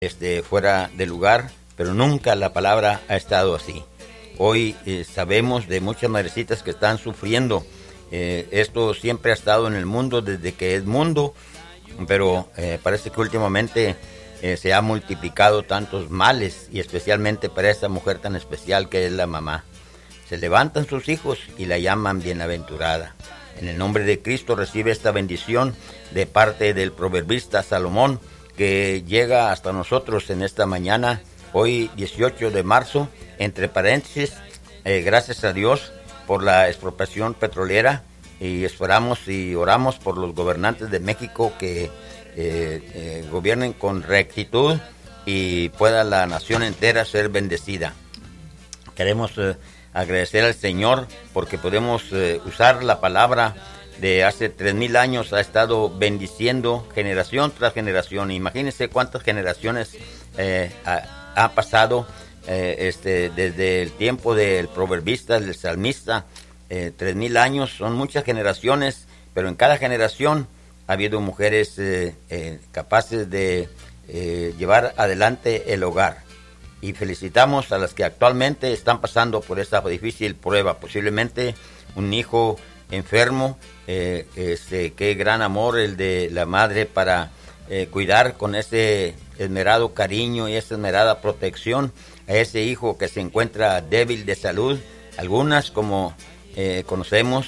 fuera de lugar, pero nunca la palabra ha estado así. Hoy sabemos de muchas madrecitas que están sufriendo. Esto siempre ha estado en el mundo desde que es mundo, pero parece que últimamente se ha multiplicado tantos males, y especialmente para esa mujer tan especial que es la mamá. Se levantan sus hijos y la llaman bienaventurada. En el nombre de Cristo recibe esta bendición de parte del proverbista Salomón, que llega hasta nosotros en esta mañana, hoy 18 de marzo, entre paréntesis, gracias a Dios por la expropiación petrolera, y esperamos y oramos por los gobernantes de México que gobiernen con rectitud y pueda la nación entera ser bendecida. Queremos agradecer al Señor porque podemos usar la palabra de hace 3,000 años. Ha estado bendiciendo generación tras generación. Imagínense cuántas generaciones ha pasado desde el tiempo del proverbista, del salmista. 3,000 años son muchas generaciones, pero en cada generación ha habido mujeres capaces de llevar adelante el hogar. Y felicitamos a las que actualmente están pasando por esta difícil prueba. Posiblemente un hijo enfermo, qué gran amor el de la madre para cuidar con ese esmerado cariño y esa esmerada protección a ese hijo que se encuentra débil de salud. Algunas, como conocemos,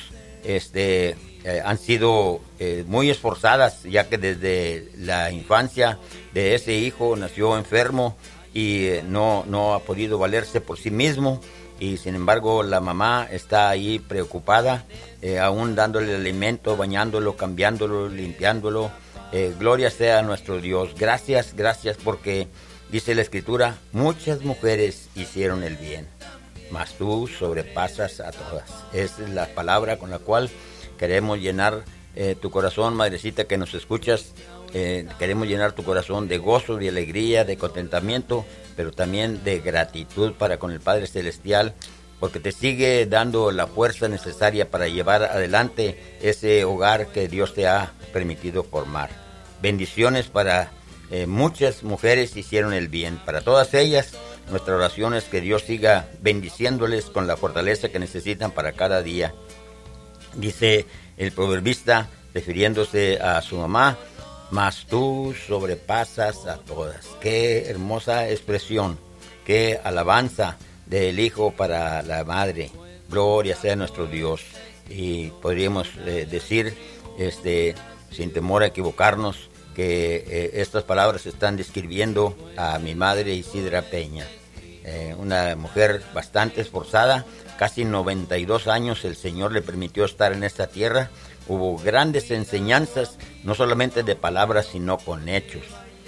han sido muy esforzadas, ya que desde la infancia de ese hijo nació enfermo y no ha podido valerse por sí mismo, y sin embargo la mamá está ahí preocupada, aún dándole el alimento, bañándolo, cambiándolo, limpiándolo. Gloria sea a nuestro Dios. Gracias porque dice la Escritura, muchas mujeres hicieron el bien, mas tú sobrepasas a todas. Es la palabra con la cual queremos llenar tu corazón, madrecita que nos escuchas. Queremos llenar tu corazón de gozo, de alegría, de contentamiento, pero también de gratitud para con el Padre Celestial, porque te sigue dando la fuerza necesaria para llevar adelante ese hogar que Dios te ha permitido formar. Bendiciones para muchas mujeres hicieron el bien. Para todas ellas, nuestra oración es que Dios siga bendiciéndoles con la fortaleza que necesitan para cada día. Dice el proverbista, refiriéndose a su mamá, mas tú sobrepasas a todas. Qué hermosa expresión, qué alabanza del hijo para la madre. Gloria sea nuestro Dios. Y podríamos decir, sin temor a equivocarnos, que estas palabras están describiendo a mi madre Isidra Peña, una mujer bastante esforzada. Casi 92 años el Señor le permitió estar en esta tierra. Hubo grandes enseñanzas, no solamente de palabras, sino con hechos,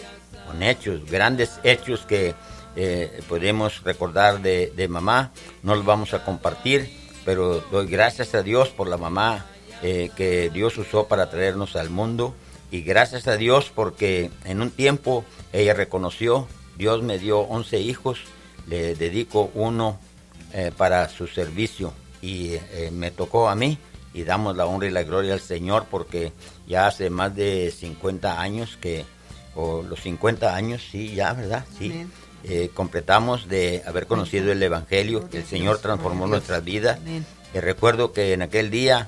grandes hechos que podemos recordar de mamá. No los vamos a compartir, pero doy gracias a Dios por la mamá que Dios usó para traernos al mundo, y gracias a Dios porque en un tiempo ella reconoció, Dios me dio 11 hijos, le dedico uno para su servicio, y me tocó a mí. Y damos la honra y la gloria al Señor porque ya hace más de 50 años o los 50 años, sí, ya, ¿verdad? Sí, completamos de haber conocido el Evangelio, que el Señor transformó nuestras vidas. Recuerdo que en aquel día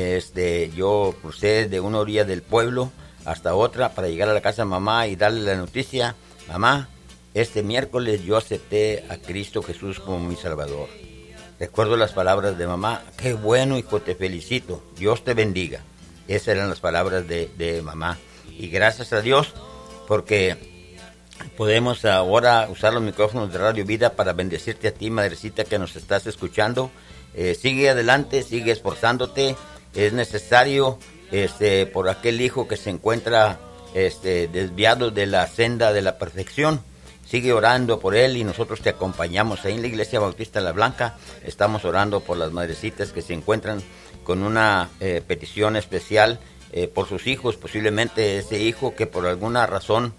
yo crucé de una orilla del pueblo hasta otra para llegar a la casa de mamá y darle la noticia: mamá, este miércoles yo acepté a Cristo Jesús como mi Salvador. Recuerdo las palabras de mamá: qué bueno, hijo, te felicito, Dios te bendiga. Esas eran las palabras de mamá. Y gracias a Dios porque podemos ahora usar los micrófonos de Radio Vida para bendecirte a ti, madrecita, que nos estás escuchando. Sigue adelante, sigue esforzándote. Es necesario por aquel hijo que se encuentra desviado de la senda de la perfección. Sigue orando por él y nosotros te acompañamos. Ahí en la Iglesia Bautista La Blanca estamos orando por las madrecitas que se encuentran con una petición especial por sus hijos. Posiblemente ese hijo que por alguna razón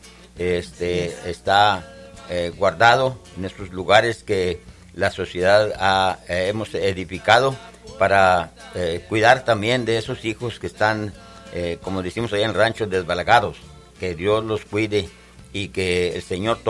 está guardado en estos lugares que la sociedad hemos edificado para cuidar también de esos hijos que están, como decimos allá en el rancho, desbalagados. Que Dios los cuide y que el Señor